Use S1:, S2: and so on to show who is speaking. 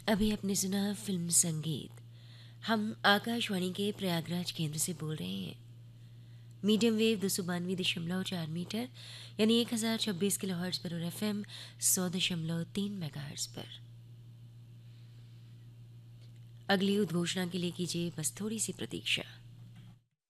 S1: अभी आपने सुना फिल्म संगीत। हम आकाशवाणी के प्रयागराज केंद्र से बोल रहे हैं। मीडियम वेव 292.4 मीटर यानी 1026 किलोहर्ट्ज पर और एफएम 100.3 मेगाहर्ट्ज पर। अगली उद्घोषणा के लिए कीजिए बस थोड़ी सी प्रतीक्षा।